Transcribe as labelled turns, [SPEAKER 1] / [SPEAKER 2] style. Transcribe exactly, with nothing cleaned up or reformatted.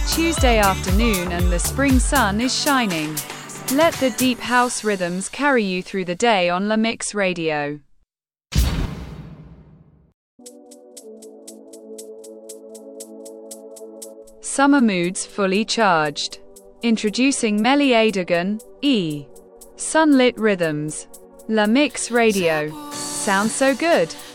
[SPEAKER 1] Tuesday afternoon and the spring sun is shining. Let the deep house rhythms carry you through the day on La Mix Radio. Summer moods fully charged. Introducing Melly Adegan, E. Sunlit Rhythms. La Mix Radio. Sounds so good.